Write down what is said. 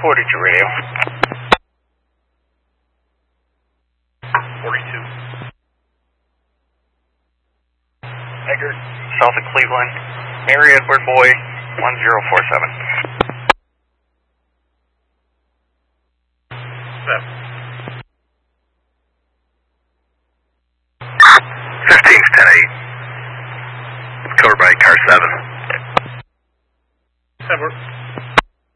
42 radio. 42. Eggert, south of Cleveland. Mary Edward Boy, 1047. 15's 10-8. Covered by car 7. 7.